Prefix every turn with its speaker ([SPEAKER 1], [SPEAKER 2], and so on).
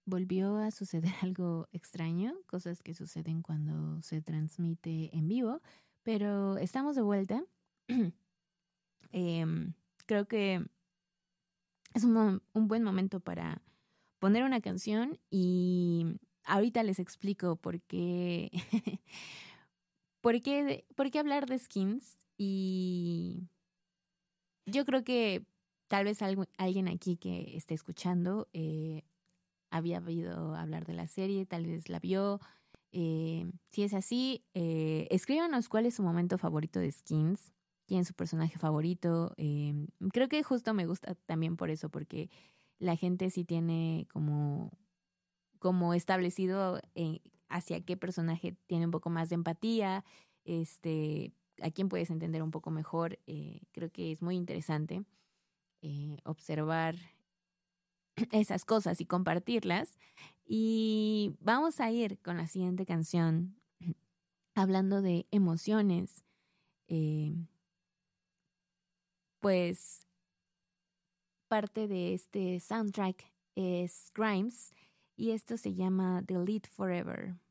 [SPEAKER 1] volvió a suceder algo extraño, cosas que suceden cuando se transmite en vivo, pero estamos de vuelta. Creo que es un buen momento para poner una canción y ahorita les explico por qué hablar de skins. Y yo creo que tal vez alguien aquí que esté escuchando había oído hablar de la serie, tal vez la vio. Si es así, escríbanos cuál es su momento favorito de Skins, quién es su personaje favorito. Creo que justo me gusta también por eso, porque la gente sí tiene como establecido hacia qué personaje tiene un poco más de empatía, a quién puedes entender un poco mejor. Creo que es muy interesante observar esas cosas y compartirlas. Y vamos a ir con la siguiente canción, hablando de emociones. Eh, pues parte de este soundtrack es Grimes y esto se llama Delete Forever.